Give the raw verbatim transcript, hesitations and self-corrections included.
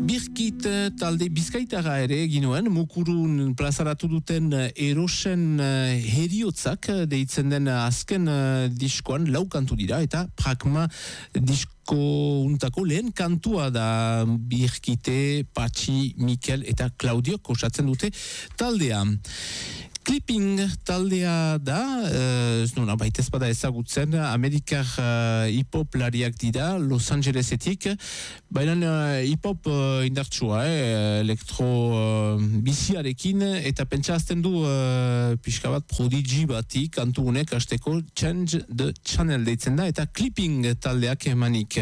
Birkit talde bizkaitara ere ginuen, Mukurun plazaratu duten erosen heriotzak deitzen den azken diskoan lau kantu dira eta Pragma disko untako lehen kantua da. Birkite, Patxi, Mikel eta Klaudiok osatzen dute taldea. Clipping taldea da, ez uh, nuna baitez bada ezagutzen, Amerikar uh, hip-hop lariak dira, Los Angelesetik, baina uh, hip-hop uh, indartsua, eh, elektro uh, biziarekin, eta pentsa azten du uh, pixka bat Prodigy bati kantu unek hasteko Change the Channel deitzen da, eta Clipping taldeak emanik.